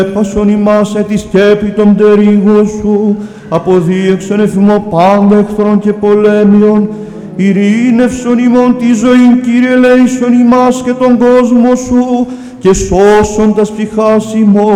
Έπασον ημάς τη σκέπη των πτερίγων σου, αποδίεξον εφημό πάντα εχθρών και πολέμιων, ειρήνευσον ημών τη ζωήν, Κύριε ελέησον ημάς και τον κόσμο σου, και σώσον τας ψυχάς ημών.